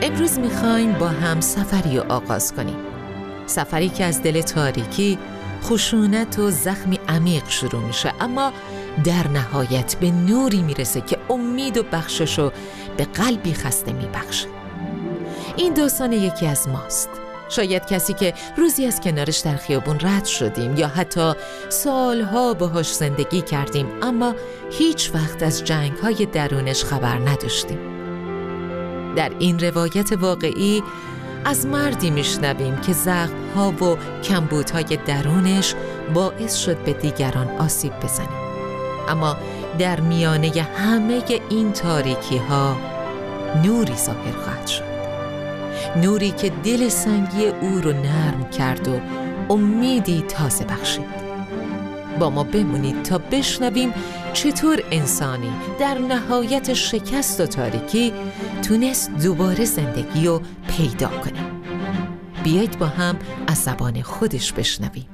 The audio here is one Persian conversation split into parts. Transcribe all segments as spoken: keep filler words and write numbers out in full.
امروز میخوایم با هم سفری رو آغاز کنیم. سفری که از دل تاریکی، خشونت و زخمی عمیق شروع میشه، اما در نهایت به نوری میرسه که امید و بخشش رو به قلبی خسته میبخشه. این داستان یکی از ماست. شاید کسی که روزی از کنارش در خیابون رد شدیم یا حتی سالها باهاش زندگی کردیم، اما هیچ وقت از جنگ‌های درونش خبر نداشتیم. در این روایت واقعی از مردی میشنویم که زخم‌ها و کمبودهای درونش باعث شد به دیگران آسیب بزنه، اما در میانه همه این تاریکی‌ها نوری ظاهر خواهد شد. نوری که دل سنگی او رو نرم کرد و امیدی تازه بخشید. با ما بمونید تا بشنویم چطور انسانی در نهایت شکست و تاریکی تونست دوباره زندگی رو پیدا کنه. بیایید با هم از زبان خودش بشنویم.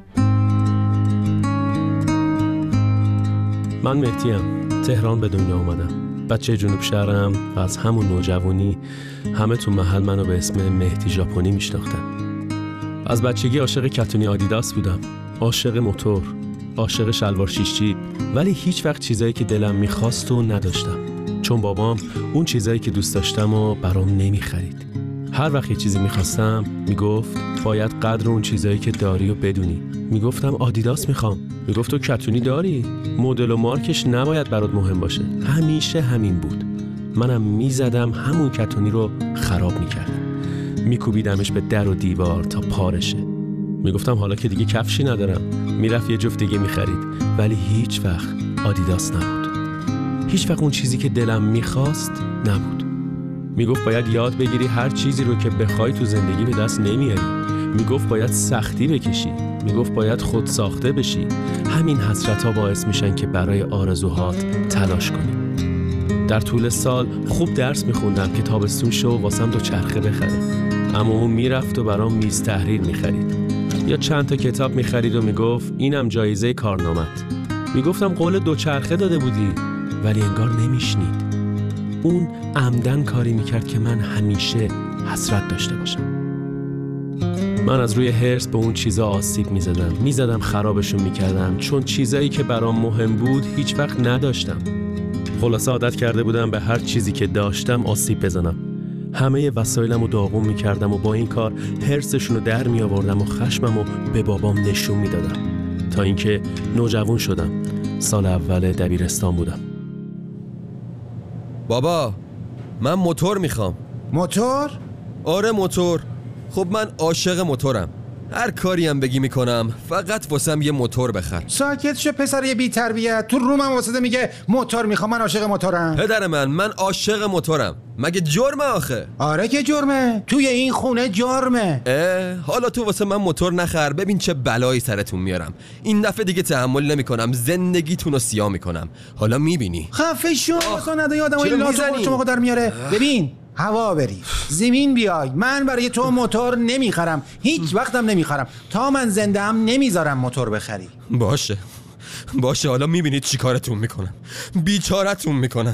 من مهدیم، تهران به دنیا اومدم. بچه جنوب شهرم و از همون نوجوانی همه تو محل منو به اسم مهدی ژاپنی میشناختن. از بچگی عاشق کتونی آدیداس بودم، عاشق موتور، عاشق شلوار شیش جیب، ولی هیچ وقت چیزایی که دلم میخواست و نداشتم، چون بابام اون چیزایی که دوست داشتم و برام نمیخرید. هر وقت یه چیزی میخواستم میگفت باید قدر اون چیزایی که داری و بدونی. میگفتم آدیداس میخوام، میگفت تو کتونی داری، مدل و مارکش نباید برات مهم باشه. همیشه همین بود. منم میزدم همون کتونی رو خراب میکرد، میکوبیدمش به در و دیوار تا پارشه. میگفتم حالا که دیگه کفشی ندارم. میرفت یه جفت دیگه میخرید، ولی هیچ وقت آدیداس نبود. هیچ وقت اون چیزی که دلم میخواست نبود. میگفت باید یاد بگیری هر چیزی رو که بخوای تو زندگی به دست نمیاری. میگفت باید سختی بکشی. میگفت باید خود ساخته بشی. همین حسرت‌ها باعث میشن که برای آرزوهات تلاش کنی. در طول سال خوب درس میخوندم که تابستون شو واسم دو چرخه بخره، اما اون میرفت و برام میز تحریر میخرید یا چند تا کتاب میخرید و میگفت اینم جایزه کارنامت. میگفتم قول دو چرخه داده بودی، ولی انگار نمیشنید. اون عمدن کاری میکرد که من همیشه حسرت داشته باشم. من از روی حرص به اون چیزا آسیب میزدم میزدم خرابشون میکردم، چون چیزایی که برام مهم بود هیچ وقت نداشتم. خلاصه عادت کرده بودم به هر چیزی که داشتم آسیب بزنم. همه وسایلم رو داغون میکردم و با این کار حرصشون رو در میآوردم و خشمم رو به بابام نشون میدادم، تا اینکه نوجوان شدم. سال اول دبیرستان بودم. بابا من موتور میخوام. موتور؟ آره موتور. خب من عاشق موتورم، هر کاری هم بگی میکنم، فقط واسم یه موتور بخر. ساکت شو پسر یه بی تربیت. تو رومم واسه میگه موتور میخوام. من عاشق موتورم. پدر من من عاشق موتورم. مگه جرمه آخه؟ آره که جرمه. توی این خونه جرمه. اه حالا تو واسه من موتور نخر، ببین چه بلایی سرتون میارم. این دفعه دیگه تحمل نمیکنم، زندگیتون رو سیاه میکنم. حالا میبینی. خفه شو واسه ندای آدمای لاسو شما در میاره. ببین هوا بری زمین بیای، من برای تو موتور نمیخرم، هیچ وقتم نمیخرم. تا من زنده هم نمیذارم موتور بخری. باشه باشه حالا میبینید چی کارتون میکنم، بیچارتون میکنم.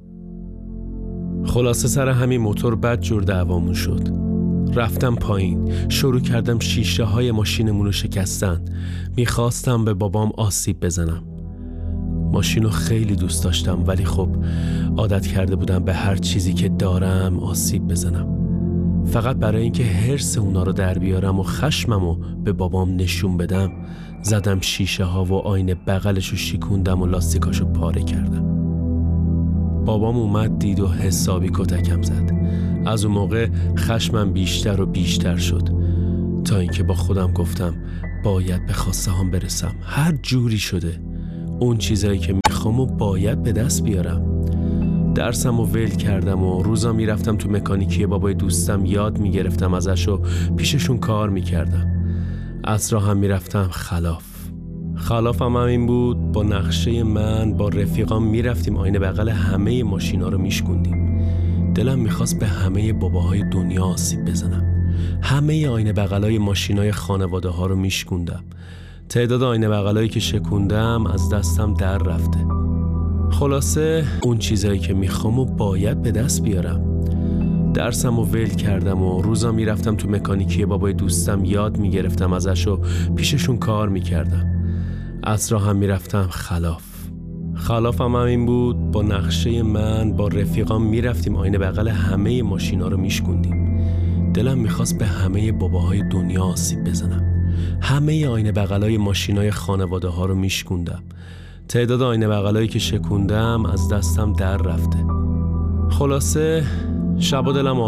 خلاصه سر همین موتور بد جور دعوامون شد. رفتم پایین، شروع کردم شیشه های ماشینمون رو شکستن. میخواستم به بابام آسیب بزنم. ماشینو خیلی دوست داشتم، ولی خب عادت کرده بودم به هر چیزی که دارم آسیب بزنم، فقط برای اینکه حرص اونا رو در بیارم و خشممو به بابام نشون بدم. زدم شیشه ها و آینه بغلشو شیکوندم و لاستیکاشو پاره کردم. بابام اومد دید و حسابی کتکم زد. از اون موقع خشمم بیشتر و بیشتر شد، تا اینکه با خودم گفتم باید به خواسته هام برسم. هر جوری شده اون چیزایی که میخوام و باید به دست بیارم. درسم و ول کردم و روزا میرفتم تو مکانیکی بابای دوستم، یاد میگرفتم ازش و پیششون کار میکردم. عصرها هم میرفتم خلاف. خلافم هم این بود، با نقشه من با رفیقام میرفتیم آینه بغل همه ماشینا رو میشکوندیم. دلم میخواست به همه باباهای دنیا آسیب بزنم. همه آینه بغلای ماشینای خانواده ها رو میشکوندم. تعداد آینه بغلایی که شکوندم از دستم در رفته. خلاصه اون چیزایی که میخوام و باید به دست بیارم. درسم و ول کردم و روزا میرفتم تو مکانیکی بابای دوستم یاد میگرفتم ازش و پیششون کار میکردم. عصرا هم میرفتم خلاف. خلافم هم این بود با نقشه من با رفیقام میرفتیم آینه بغل همه ماشینا رو میشکوندیم. دلم میخواست به همه باباهای دنیا آسیب بزنم. همه آینه بغلای ماشینای خانواده ها رو میشکوندم. تعداد آینه بغلایی که شکوندم از دستم در رفته. خلاصه شب و دلم